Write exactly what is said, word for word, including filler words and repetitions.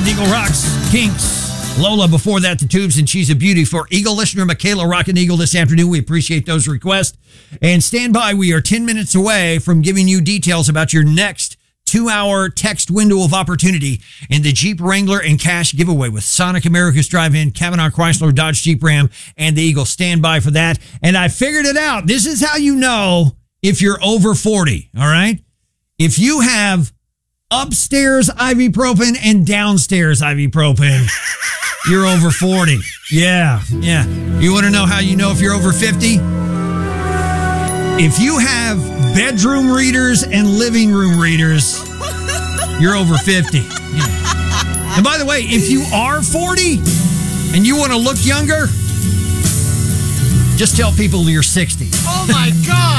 five, Eagle Rocks, Kinks. Lola, before that, the Tubes, and She's a Beauty. For Eagle listener Michaela Rockin' Eagle this afternoon, we appreciate those requests. And stand by, we are ten minutes away from giving you details about your next two-hour text window of opportunity in the Jeep Wrangler and Cash giveaway with Sonic America's Drive-In, Kavanaugh Chrysler Dodge Jeep Ram, and the Eagle. Stand by for that. And I figured it out. This is how you know if you're over forty, all right? If you have upstairs ibuprofen and downstairs ibuprofen, you're over forty. Yeah, yeah. You want to know how you know if you're over fifty? If you have bedroom readers and living room readers, you're over fifty. Yeah. And by the way, if you are forty and you want to look younger, just tell people you're sixty. Oh, my God.